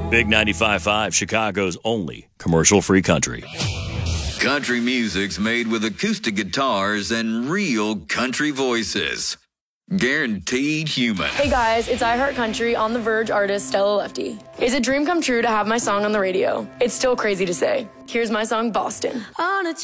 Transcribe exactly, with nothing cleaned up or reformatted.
Big ninety-five point five, Chicago's only commercial-free country. Country music's made with acoustic guitars and real country voices. Guaranteed human. Hey guys, it's iHeart Country on The Verge artist Stella Lefty. It's a dream come true to have my song on the radio. It's still crazy to say. Here's my song, Boston. On a